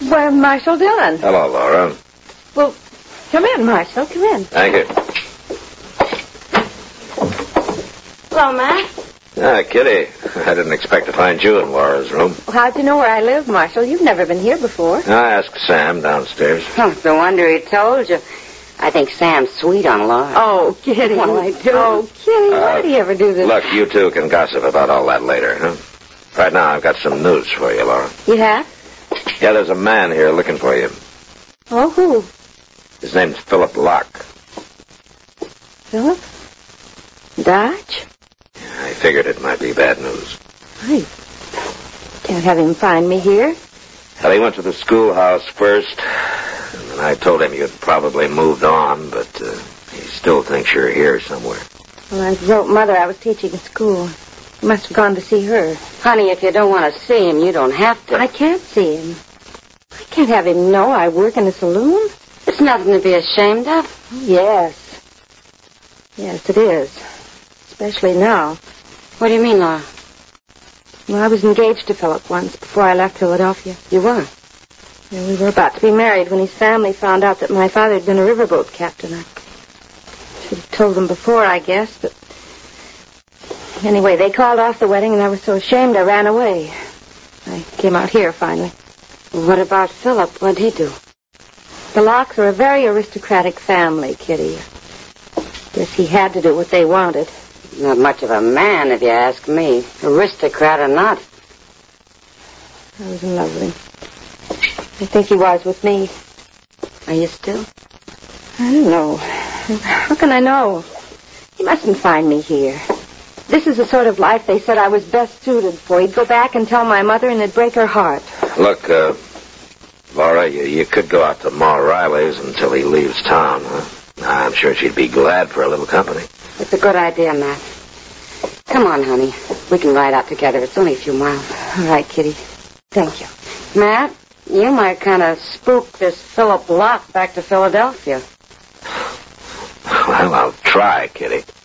Why, Marshall Dillon. Hello, Laura. Well, come in, Marshall. Come in. Thank you. Hello, Matt. Kitty. I didn't expect to find you in Laura's room. Well, how'd you know where I live, Marshall? You've never been here before. I asked Sam downstairs. Oh, no wonder he told you. I think Sam's sweet on Laura. Oh, Kitty. Well, I do. Oh, Kitty, why do you ever do this? Look, you two can gossip about all that later, huh? Right now, I've got some news for you, Laura. You have? Yeah, there's a man here looking for you. Oh, who? His name's Philip Locke. Philip? Dodge? I figured it might be bad news. I can't have him find me here. Well, he went to the schoolhouse first, and then I told him you'd probably moved on, but he still thinks you're here somewhere. Well, I wrote Mother I was teaching at school. He must have gone to see her. Honey, if you don't want to see him, you don't have to. I can't see him. I can't have him know I work in a saloon. It's nothing to be ashamed of. Oh, yes. Yes, it is. Especially now. What do you mean, Laura? Well, I was engaged to Philip once before I left Philadelphia. You were? Yeah, we were about to be married when his family found out that my father had been a riverboat captain. I should have told them before, I guess, but... Anyway, they called off the wedding, and I was so ashamed I ran away. I came out here, finally. What about Philip? What'd he do? The Lockes are a very aristocratic family, Kitty. Guess he had to do what they wanted. Not much of a man, if you ask me. Aristocrat or not. I was in love with him. I think he was with me. Are you still? I don't know. How can I know? He mustn't find me here. This is the sort of life they said I was best suited for. He'd go back and tell my mother, and it'd break her heart. Look, Laura, you could go out to Ma Riley's until he leaves town, huh? I'm sure she'd be glad for a little company. It's a good idea, Matt. Come on, honey. We can ride out together. It's only a few miles. All right, Kitty. Thank you. Matt, you might kind of spook this Philip Locke back to Philadelphia. Well, I'll try, Kitty.